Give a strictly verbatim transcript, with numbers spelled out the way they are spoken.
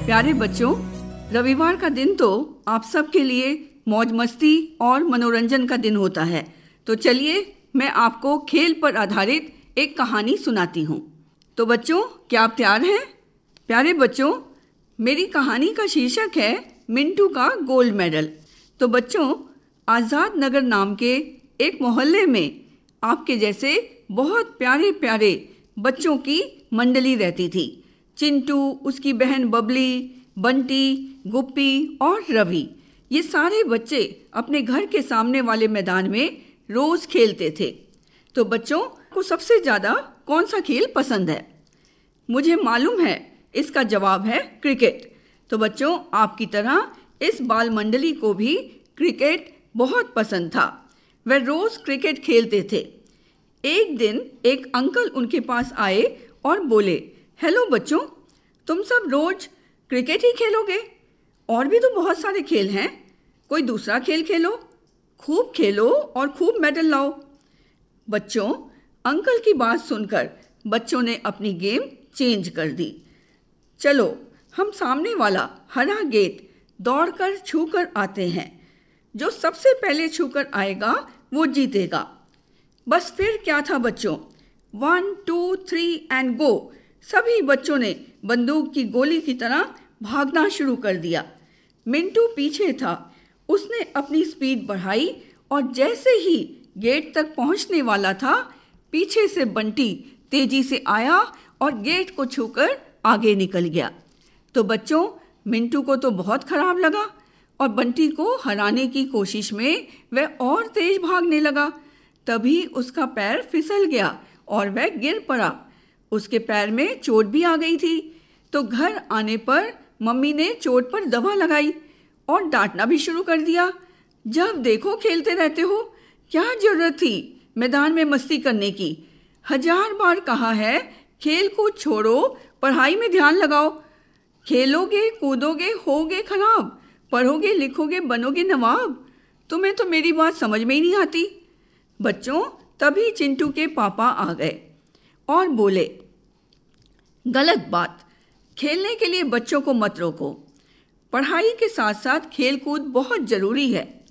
प्यारे बच्चों, रविवार का दिन तो आप सबके लिए मौज मस्ती और मनोरंजन का दिन होता है। तो चलिए मैं आपको खेल पर आधारित एक कहानी सुनाती हूँ। तो बच्चों, क्या आप तैयार हैं? प्यारे बच्चों, मेरी कहानी का शीर्षक है मिंटू का गोल्ड मेडल। तो बच्चों, आज़ाद नगर नाम के एक मोहल्ले में आपके जैसे बहुत प्यारे प्यारे बच्चों की मंडली रहती थी। चिंटू, उसकी बहन बबली, बंटी, गुप्पी और रवि, ये सारे बच्चे अपने घर के सामने वाले मैदान में रोज खेलते थे। तो बच्चों को सबसे ज़्यादा कौन सा खेल पसंद है? मुझे मालूम है इसका जवाब है क्रिकेट। तो बच्चों, आपकी तरह इस बाल मंडली को भी क्रिकेट बहुत पसंद था। वह रोज क्रिकेट खेलते थे। एक दिन एक अंकल उनके पास आए और बोले, हेलो बच्चों, तुम सब रोज क्रिकेट ही खेलोगे? और भी तो बहुत सारे खेल हैं, कोई दूसरा खेल खेलो, खूब खेलो और खूब मेडल लाओ। बच्चों, अंकल की बात सुनकर बच्चों ने अपनी गेम चेंज कर दी। चलो हम सामने वाला हरा गेट दौड़कर छूकर आते हैं। जो सबसे पहले छूकर आएगा वो जीतेगा। बस फिर क्या था बच्चों, one two three and go. सभी बच्चों ने बंदूक की गोली की तरह भागना शुरू कर दिया। मिंटू पीछे था। उसने अपनी स्पीड बढ़ाई और जैसे ही गेट तक पहुंचने वाला था, पीछे से बंटी तेजी से आया और गेट को छूकर आगे निकल गया। तो बच्चों, मिंटू को तो बहुत खराब लगा और बंटी को हराने की कोशिश में वह और तेज भागने लगा। तभी उसका पैर फिसल गया और वह गिर पड़ा। उसके पैर में चोट भी आ गई थी। तो घर आने पर मम्मी ने चोट पर दवा लगाई और डांटना भी शुरू कर दिया। जब देखो खेलते रहते हो, क्या जरूरत थी मैदान में मस्ती करने की? हजार बार कहा है खेल कूद छोड़ो, पढ़ाई में ध्यान लगाओ। खेलोगे कूदोगे होगे खराब, पढ़ोगे लिखोगे बनोगे नवाब। तुम्हें तो मेरी बात समझ में ही नहीं आती। बच्चों, तभी चिंटू के पापा आ गए और बोले, गलत बात, खेलने के लिए बच्चों को मत रोको। पढ़ाई के साथ साथ खेल कूद बहुत जरूरी है।